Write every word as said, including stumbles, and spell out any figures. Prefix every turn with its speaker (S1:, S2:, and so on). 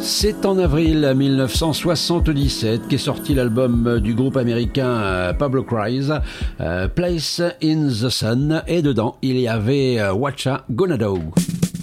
S1: C'est en avril mille neuf cent soixante-dix-sept qu'est sorti l'album du groupe américain Pablo Cries, euh, Place in the Sun, et dedans il y avait Whatcha Gonna Do.